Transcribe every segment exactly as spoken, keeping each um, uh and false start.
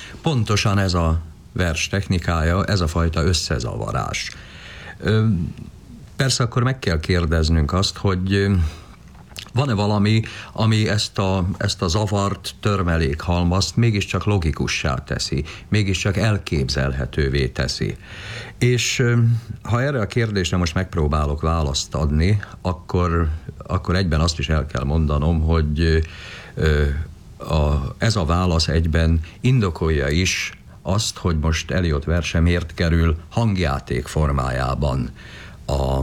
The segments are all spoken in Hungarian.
pontosan ez a vers technikája, ez a fajta összezavarás. Persze akkor meg kell kérdeznünk azt, hogy van-e valami, ami ezt a, ezt a zavart törmelékhalmazt mégiscsak logikussá teszi, mégiscsak elképzelhetővé teszi. És ha erre a kérdésre most megpróbálok választ adni, akkor, akkor egyben azt is el kell mondanom, hogy a, ez a válasz egyben indokolja is azt, hogy most Eliot verse miért kerül hangjáték formájában a, a,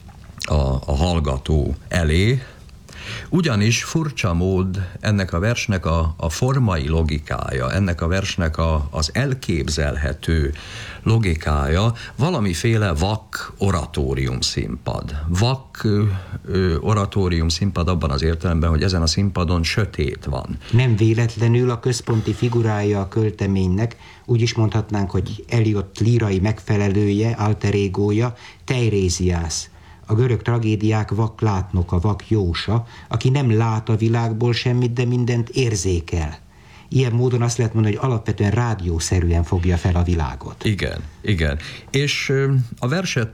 a hallgató elé, ugyanis furcsa mód ennek a versnek a, a formai logikája, ennek a versnek a, az elképzelhető logikája valamiféle vak oratórium színpad. Vak ö, oratórium színpad abban az értelemben, hogy ezen a színpadon sötét van. Nem véletlenül a központi figurája a költeménynek, úgy is mondhatnánk, hogy Eliot lírai megfelelője, alter egója, Teiresias, a görög tragédiák vak látnoka, vak jósa, aki nem lát a világból semmit, de mindent érzékel. Ilyen módon azt lehet mondani, hogy alapvetően rádiószerűen fogja fel a világot. Igen, igen. És a verset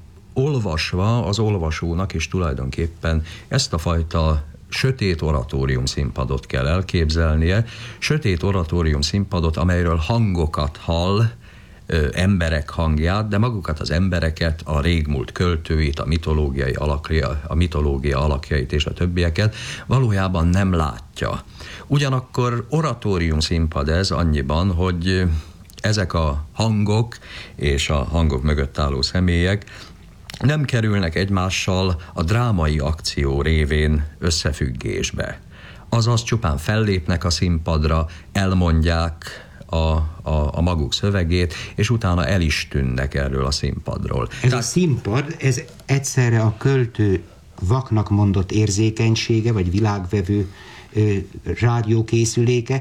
olvasva az olvasónak is tulajdonképpen ezt a fajta sötét oratórium színpadot kell elképzelnie, sötét oratórium színpadot, amelyről hangokat hall, Ö, emberek hangját, de magukat az embereket, a régmúlt költőit, a mitológiai alakja, a mitológia alakjait és a többieket valójában nem látja. Ugyanakkor oratórium színpad ez annyiban, hogy ezek a hangok és a hangok mögött álló személyek nem kerülnek egymással a drámai akció révén összefüggésbe. Azaz csupán fellépnek a színpadra, elmondják A, a, a maguk szövegét, és utána el is tűnnek erről a színpadról. Ez Tehát... a színpad, ez egyszerre a költő vaknak mondott érzékenysége, vagy világvevő ö, rádiókészüléke,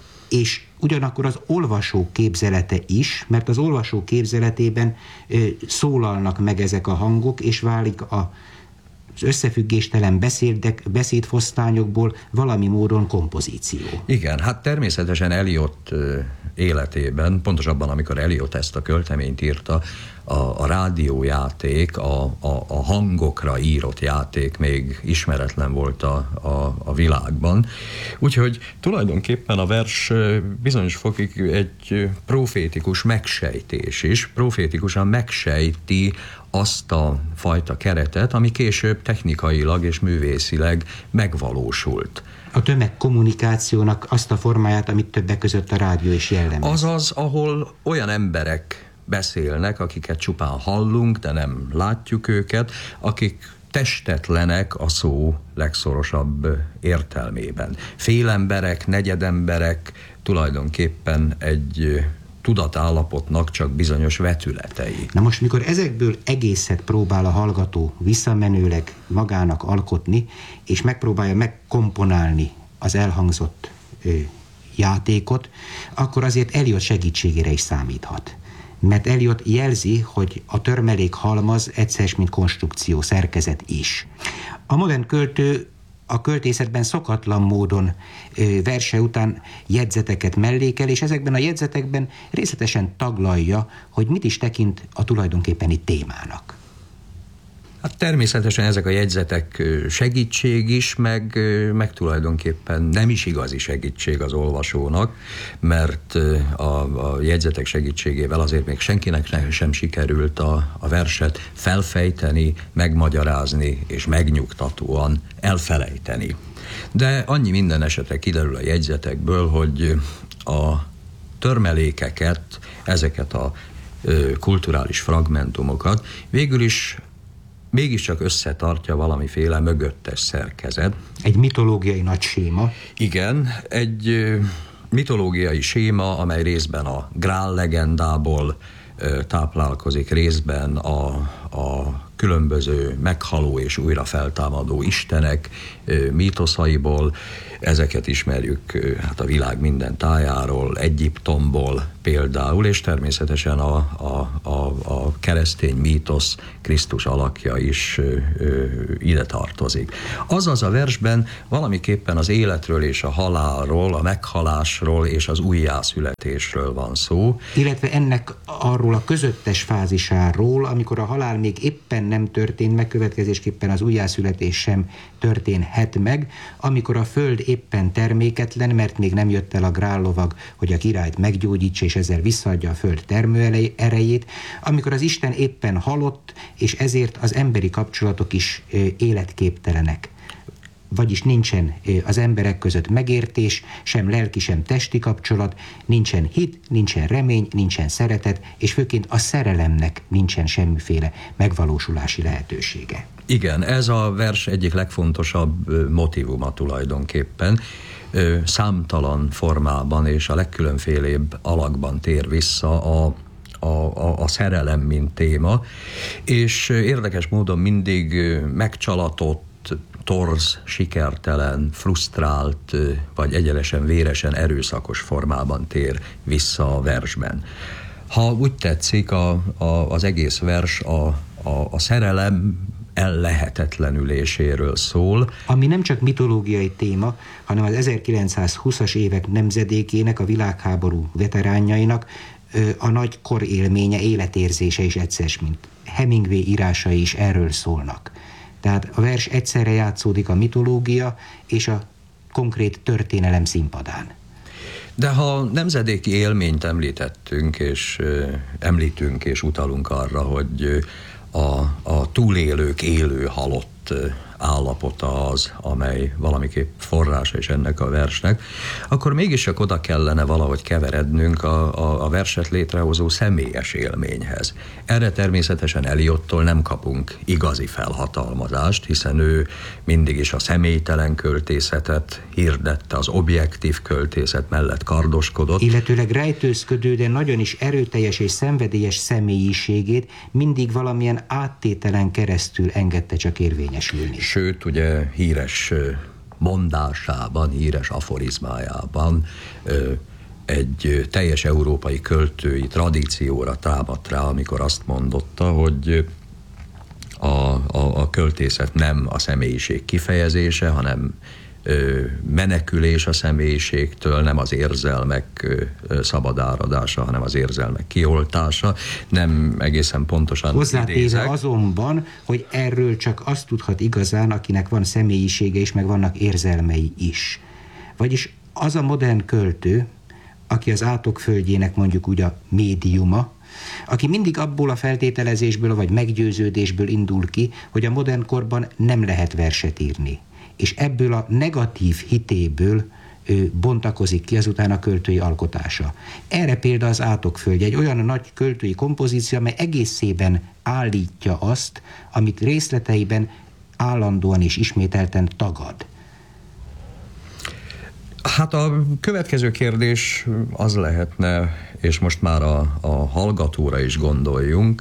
és ugyanakkor az olvasó képzelete is, mert az olvasó képzeletében ö, szólalnak meg ezek a hangok, és válik a az összefüggéstelen beszédek, beszédfosztányokból valami módon kompozíció. Igen, hát természetesen Eliot életében, pontosabban amikor Eliot ezt a költeményt írta, a, a rádiójáték, a, a, a hangokra írott játék még ismeretlen volt a, a, a világban. Úgyhogy tulajdonképpen a vers bizonyos fokig egy profétikus megsejtés is, profétikusan megsejti azt a fajta keretet, ami később technikailag és művészileg megvalósult. A tömegkommunikációnak azt a formáját, amit többek között a rádió is jellemez. Azaz, ahol olyan emberek beszélnek, akiket csupán hallunk, de nem látjuk őket, akik testetlenek a szó legszorosabb értelmében. Félemberek, negyedemberek, tulajdonképpen egy tudatállapotnak csak bizonyos vetületei. Na most, mikor ezekből egészet próbál a hallgató visszamenőleg magának alkotni, és megpróbálja megkomponálni az elhangzott ö, játékot, akkor azért Eliot segítségére is számíthat. Mert Eliot jelzi, hogy a törmelék halmaz egyszer, mint konstrukció, szerkezet is. A modern költő a költészetben szokatlan módon ö, verse után jegyzeteket mellékel, és ezekben a jegyzetekben részletesen taglalja, hogy mit is tekint a tulajdonképpeni témának. Hát természetesen ezek a jegyzetek segítség is, meg, meg tulajdonképpen nem is igazi segítség az olvasónak, mert a, a jegyzetek segítségével azért még senkinek sem sikerült a, a verset felfejteni, megmagyarázni és megnyugtatóan elfelejteni. De annyi minden esetre kiderül a jegyzetekből, hogy a törmelékeket, ezeket a kulturális fragmentumokat végül is mégiscsak összetartja valamiféle mögöttes szerkezet. Egy mitológiai nagy séma. Igen, egy mitológiai séma, amely részben a Grál legendából táplálkozik, részben a, a különböző meghaló és újra feltámadó istenek mítoszaiból, Ezeket ismerjük hát a világ minden tájáról, Egyiptomból például, és természetesen a, a, a, a keresztény mítosz, Krisztus alakja is ö, ö, ide tartozik. Azaz a versben valamiképpen az életről és a halálról, a meghalásról és az újjászületésről van szó. Illetve ennek arról a közöttes fázisáról, amikor a halál még éppen nem történt meg, következésképpen az újjászületés sem történhet meg, amikor a föld éppen terméketlen, mert még nem jött el a grállovag, hogy a királyt meggyógyítsa, és ezzel visszaadja a föld termő erejét, amikor az Isten éppen halott, és ezért az emberi kapcsolatok is életképtelenek. Vagyis nincsen az emberek között megértés, sem lelki, sem testi kapcsolat, nincsen hit, nincsen remény, nincsen szeretet, és főként a szerelemnek nincsen semmiféle megvalósulási lehetősége. Igen, ez a vers egyik legfontosabb motívuma tulajdonképpen. Számtalan formában és a legkülönfélébb alakban tér vissza a A, a, a szerelem, mint téma, és érdekes módon mindig megcsalatott, torz, sikertelen, frusztrált, vagy egyenesen véresen erőszakos formában tér vissza a versben. Ha úgy tetszik, a, a, az egész vers a, a, a szerelem ellehetetlenüléséről szól. Ami nem csak mitológiai téma, hanem az ezerkilencszázhúszas évek nemzedékének, a világháború veteránjainak a nagy kor élménye, életérzése is egyszer, mint Hemingway írásai is erről szólnak. Tehát a vers egyszerre játszódik a mitológia és a konkrét történelem színpadán. De ha nemzedéki élményt említettünk, és ö, említünk és utalunk arra, hogy a, a túlélők élő halott állapota az, amely valamiképp forrása is ennek a versnek, akkor mégis csak oda kellene valahogy keverednünk a, a, a verset létrehozó személyes élményhez. Erre természetesen Eliottól nem kapunk igazi felhatalmazást, hiszen ő mindig is a személytelen költészetet hirdette, az objektív költészet mellett kardoskodott. Illetőleg rejtőzködő, de nagyon is erőteljes és szenvedélyes személyiségét mindig valamilyen áttételen keresztül engedte csak érvényesülni. Sőt, ugye híres mondásában, híres aforizmájában egy teljes európai költői tradícióra támadt rá, amikor azt mondotta, hogy a, a, a költészet nem a személyiség kifejezése, hanem menekülés a személyiségtől, nem az érzelmek szabad áradása, hanem az érzelmek kioltása. Nem egészen pontosan hozzátéve idézek. Azonban, hogy erről csak azt tudhat igazán, akinek van személyisége is, meg vannak érzelmei is. Vagyis az a modern költő, aki az átok földjének mondjuk úgy a médiuma, aki mindig abból a feltételezésből vagy meggyőződésből indul ki, hogy a modern korban nem lehet verset írni. És ebből a negatív hitéből ő bontakozik ki azután a költői alkotása. Erre példa az Átokföldje, egy olyan nagy költői kompozíció, amely egészében állítja azt, amit részleteiben állandóan és ismételten tagad. Hát a következő kérdés az lehetne, és most már a, a hallgatóra is gondoljunk,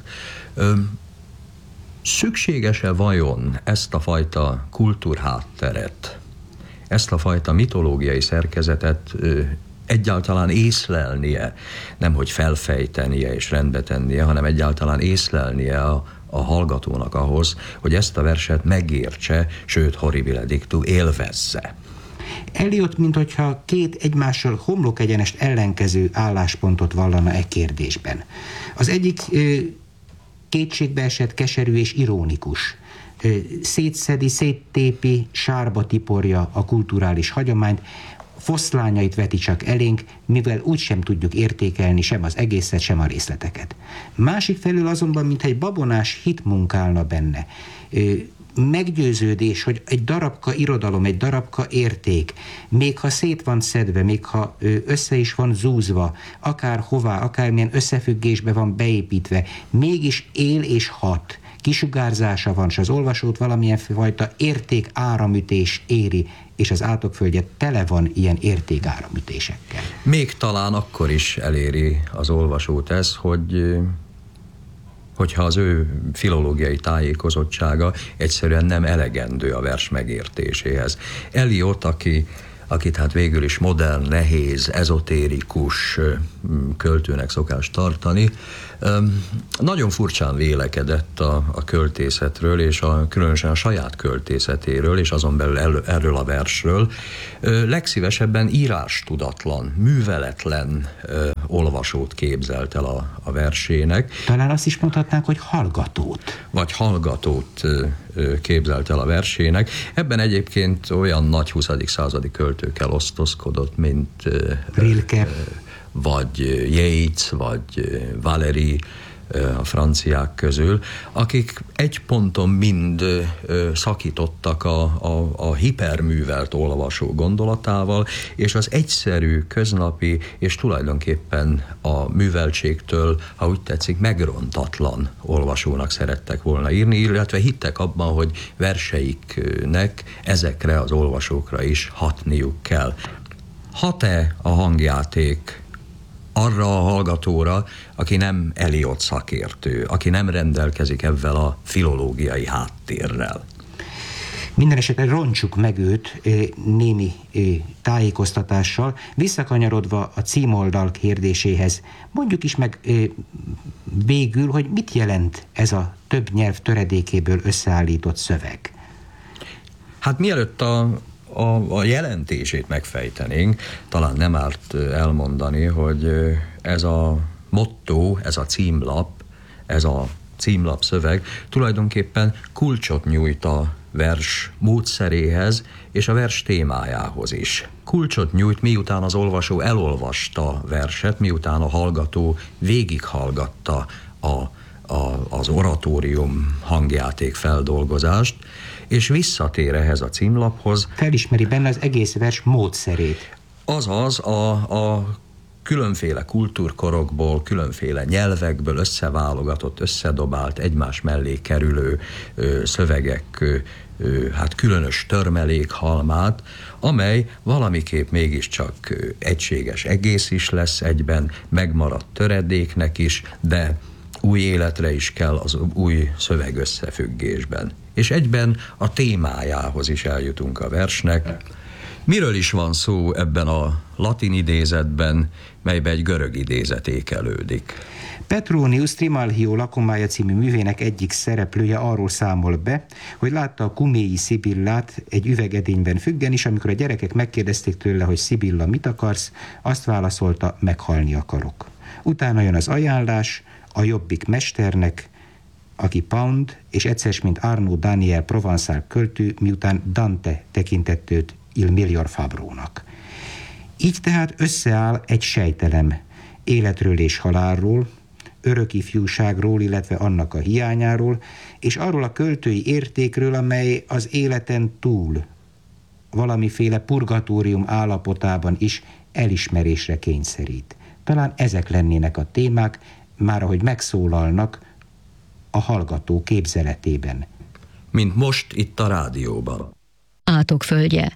szükséges-e vajon ezt a fajta kultúrhátteret, ezt a fajta mitológiai szerkezetet ö, egyáltalán észlelnie, nemhogy felfejtenie és rendbe tennie, hanem egyáltalán észlelnie a, a hallgatónak ahhoz, hogy ezt a verset megértse, sőt horribile dictu élvezze. Eliott, minthogyha két egymással homlok egyenest ellenkező álláspontot vallana e kérdésben. Az egyik ö, kétségbeesett, keserű és ironikus. Szétszedi, széttépi, sárba tiporja a kulturális hagyományt, foszlányait veti csak elénk, mivel úgysem tudjuk értékelni sem az egészet, sem a részleteket. Másik felül azonban, mintha egy babonás hit munkálna benne. Meggyőződés, hogy egy darabka irodalom, egy darabka érték, még ha szét van szedve, még ha össze is van zúzva, akár hová, akármilyen összefüggésbe van beépítve, mégis él és hat, kisugárzása van, és az olvasót valamilyen fajta érték áramütés éri, és az Átokföldje tele van ilyen érték áramütésekkel. Még talán akkor is eléri az olvasót ez, hogy hogyha az ő filológiai tájékozottsága egyszerűen nem elegendő a vers megértéséhez. Eliott, aki akit hát végül is modern, nehéz, ezotérikus költőnek szokás tartani, nagyon furcsán vélekedett a, a költészetről, és a, különösen a saját költészetéről, és azon belül el, erről a versről. Legszívesebben írástudatlan, műveletlen olvasót képzelt el a, a versének. Talán azt is mondhatnánk, hogy hallgatót. Vagy hallgatót képzelt el a versének. Ebben egyébként olyan nagy huszadik századi költőkkel osztozkodott, mint Rilke, vagy Yeats, vagy Valéry a franciák közül, akik egy ponton mind szakítottak a, a, a hiperművelt olvasó gondolatával, és az egyszerű, köznapi, és tulajdonképpen a műveltségtől, ha úgy tetszik, megrontatlan olvasónak szerettek volna írni, illetve hittek abban, hogy verseiknek ezekre az olvasókra is hatniuk kell. Hat-e a hangjáték arra a hallgatóra, aki nem Eliot szakértő, aki nem rendelkezik ezzel a filológiai háttérrel? Minden esetre rontsuk meg őt némi tájékoztatással, visszakanyarodva a címoldal kérdéséhez. Mondjuk is meg végül, hogy mit jelent ez a több nyelv töredékéből összeállított szöveg? Hát mielőtt a A, a jelentését megfejtenénk, talán nem árt elmondani, hogy ez a motto, ez a címlap, ez a címlap szöveg tulajdonképpen kulcsot nyújt a vers módszeréhez és a vers témájához is. Kulcsot nyújt, miután az olvasó elolvasta a verset, miután a hallgató végighallgatta a, a, az oratórium hangjáték feldolgozást, és visszatér ehhez a címlaphoz. Felismeri benne az egész vers módszerét. Azaz a, a különféle kultúrkorokból, különféle nyelvekből összeválogatott, összedobált, egymás mellé kerülő ö, szövegek ö, ö, hát különös törmelékhalmát, amely valamiképp mégiscsak ö, egységes egész is lesz egyben, megmaradt töredéknek is, de új életre is kell az új szöveg összefüggésben. És egyben a témájához is eljutunk a versnek. Miről is van szó ebben a latin idézetben, melybe egy görög idézet ékelődik? Petronius Trimalchio lakomája című művének egyik szereplője arról számol be, hogy látta a cuméi Szibillát egy üvegedényben függen, és amikor a gyerekek megkérdezték tőle, hogy Szibilla, mit akarsz, azt válaszolta, meghalni akarok. Utána jön az ajánlás a jobbik mesternek, aki Pound, és egyszer, mint Arnaud Daniel Provençal költő, miután Dante tekintett őt Il Miglior Fabrónak. Így tehát összeáll egy sejtelem életről és halálról, örök ifjúságról, illetve annak a hiányáról, és arról a költői értékről, amely az életen túl valamiféle purgatórium állapotában is elismerésre kényszerít. Talán ezek lennének a témák, már ahogy megszólalnak a hallgató képzeletében. Mint most itt a rádióban. Átok földje.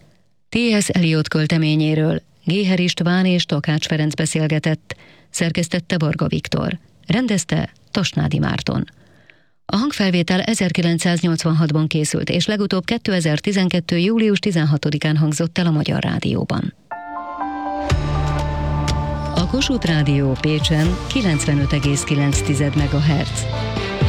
té es. Eliot költeményéről Géher István és Takács Ferenc beszélgetett, szerkesztette Varga Viktor, rendezte Tasnádi Márton. A hangfelvétel ezerkilencszáznyolcvanhatban készült, és legutóbb kétezer-tizenkettő. július tizenhatodikán hangzott el a Magyar Rádióban. A Kossuth Rádió Pécsen kilencvenöt egész kilenc megahertz.